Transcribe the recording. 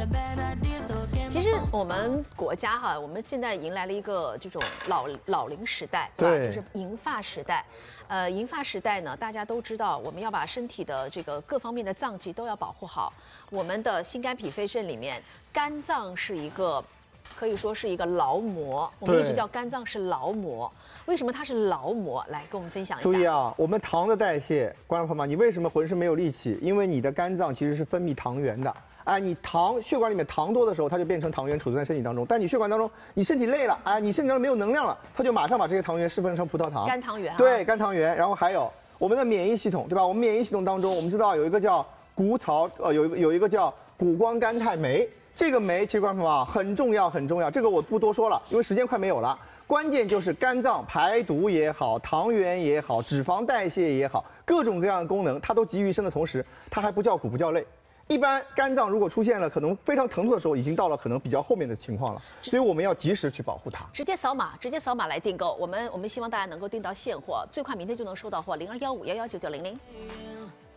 其实我们国家哈，我们现在迎来了一个这种老龄时代，对吧？就是银发时代。银发时代呢，大家都知道，我们要把身体的这个各方面的脏器都要保护好。我们的心肝脾肺肾里面，肝脏是一个可以说是一个劳模，我们一直叫肝脏是劳模。为什么它是劳模？来跟我们分享一下。 注意啊，我们糖的代谢，观众朋友们，你为什么浑身没有力气？因为你的肝脏其实是分泌糖原的。哎，你血管里面糖多的时候，它就变成糖原储存在身体当中。但你血管当中，你身体累了，哎，你身体当中没有能量了，它就马上把这些糖原释放成葡萄糖。 肝糖原啊。 对，肝糖原。然后还有我们的免疫系统，对吧？我们免疫系统当中，我们知道有一个叫有一个叫谷胱甘肽酶。这个酶其实观众朋友啊很重要很重要，这个我不多说了，因为时间快没有了。关键就是肝脏排毒也好，糖原也好，脂肪代谢也好，各种各样的功能它都集于一身的同时，它还不叫苦不叫累。一般肝脏如果出现了可能非常疼痛的时候，已经到了可能比较后面的情况了，所以我们要及时去保护它。 直接扫码来订购，我们希望大家能够订到现货，最快明天就能收到货，0215119900。